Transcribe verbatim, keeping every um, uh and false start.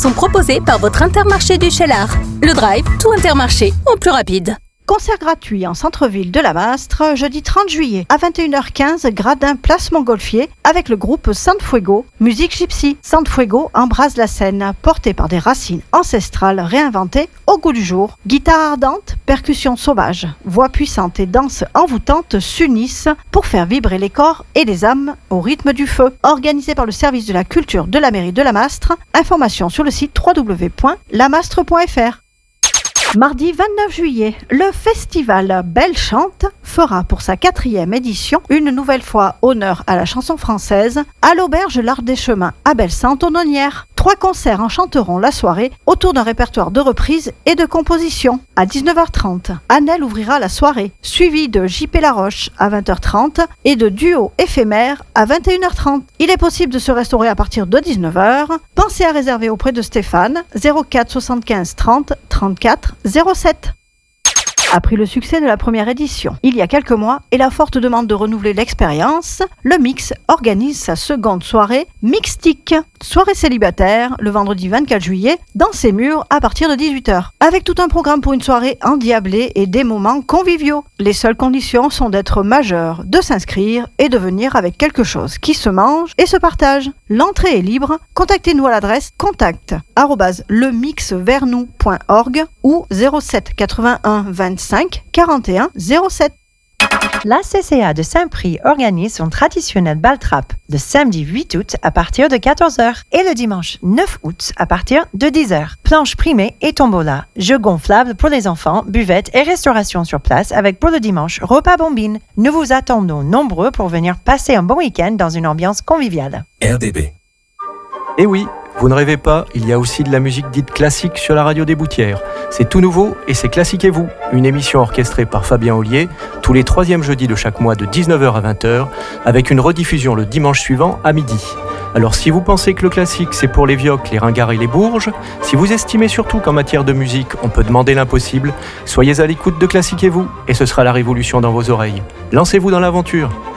sont proposés par votre Intermarché du Cheylard. Le Drive, tout Intermarché, en plus rapide. Concert gratuit en centre-ville de la Mastre, jeudi trente juillet à vingt et une heures quinze, gradin place Montgolfier, avec le groupe Sanfuego, musique gypsy. Sanfuego embrase la scène, portée par des racines ancestrales réinventées au goût du jour. Guitare ardente, percussions sauvages, voix puissantes et danses envoûtantes s'unissent pour faire vibrer les corps et les âmes au rythme du feu. Organisé par le service de la culture de la mairie de la Mastre, information sur le site w w w point lamastre point f r. Mardi vingt-neuf juillet, le festival Belle Chante fera pour sa quatrième édition une nouvelle fois honneur à la chanson française à l'auberge L'Art des Chemins à Bellesainte-Aunonnière. Trois concerts enchanteront la soirée autour d'un répertoire de reprises et de compositions. À dix-neuf heures trente, Annelle ouvrira la soirée, suivie de J P Laroche à vingt heures trente et de Duo éphémère à vingt et une heures trente. Il est possible de se restaurer à partir de dix-neuf heures. Pensez à réserver auprès de Stéphane, zéro quatre soixante-quinze trente trente-quatre zéro sept. Après le succès de la première édition, il y a quelques mois, et la forte demande de renouveler l'expérience, le Mix organise sa seconde soirée Mixtique. Soirée célibataire, le vendredi vingt-quatre juillet, dans ses murs à partir de dix-huit heures. Avec tout un programme pour une soirée endiablée et des moments conviviaux. Les seules conditions sont d'être majeur, de s'inscrire et de venir avec quelque chose qui se mange et se partage. L'entrée est libre. Contactez-nous à l'adresse contact arobase lemixvernou point org ou zéro sept quatre-vingt-un vingt-cinq quarante et un zéro sept. La C C A de Saint-Prix organise son traditionnel bal trap le samedi huit août à partir de quatorze heures et le dimanche neuf août à partir de dix heures. Planche primée et tombola, jeux gonflables pour les enfants, buvettes et restauration sur place avec pour le dimanche repas bombine. Nous vous attendons nombreux pour venir passer un bon week-end dans une ambiance conviviale. R D B. Eh oui, vous ne rêvez pas, il y a aussi de la musique dite classique sur la radio des Boutières. C'est tout nouveau et c'est Classiquez-vous, une émission orchestrée par Fabien Ollier, tous les troisièmes jeudis de chaque mois de dix-neuf heures à vingt heures, avec une rediffusion le dimanche suivant à midi. Alors si vous pensez que le classique c'est pour les vioques, les ringards et les bourges, si vous estimez surtout qu'en matière de musique on peut demander l'impossible, soyez à l'écoute de Classiquez-vous et ce sera la révolution dans vos oreilles. Lancez-vous dans l'aventure.